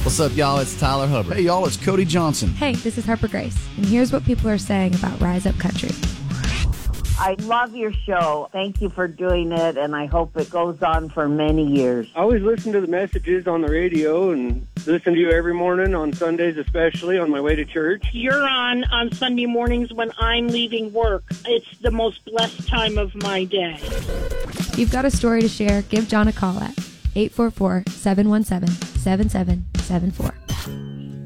What's up, y'all? It's Tyler Hubbard. Hey, y'all, it's Cody Johnson. Hey, this is Harper Grace, and here's what people are saying about Rise Up Country. I love your show. Thank you for doing it, and I hope it goes on for many years. I always listen to the messages on the radio and listen to you every morning, on Sundays especially, on my way to church. You're on Sunday mornings when I'm leaving work. It's the most blessed time of my day. If you've got a story to share, give John a call at 844-717-7774.